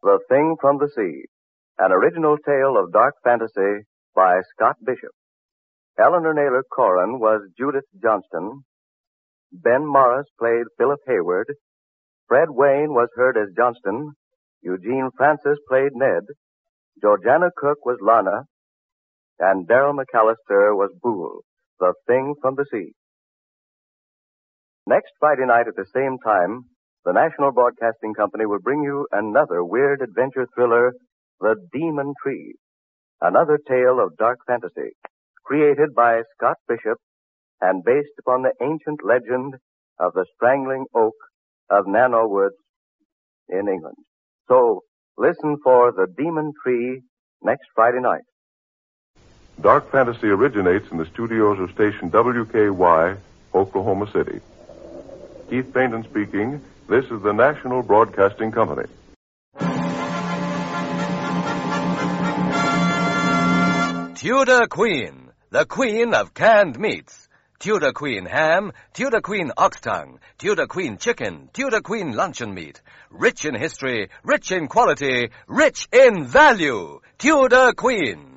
The Thing from the Sea, an original tale of dark fantasy by Scott Bishop. Eleanor Naylor Corrin was Judith Johnston. Ben Morris played Philip Hayward. Fred Wayne was heard as Johnston. Eugene Francis played Ned. Georgiana Cook was Lana. And Darrell McAllister was Boole, the Thing from the Sea. Next Friday night at the same time, the National Broadcasting Company will bring you another weird adventure thriller, The Demon Tree, another tale of dark fantasy, created by Scott Bishop and based upon the ancient legend of the strangling oak of Nano Woods in England. So, listen for The Demon Tree next Friday night. Dark fantasy originates in the studios of station WKY, Oklahoma City. Keith Painton speaking. This is the National Broadcasting Company. Tudor Queen, the queen of canned meats. Tudor Queen ham, Tudor Queen ox tongue, Tudor Queen chicken, Tudor Queen luncheon meat. Rich in history, rich in quality, rich in value. Tudor Queen.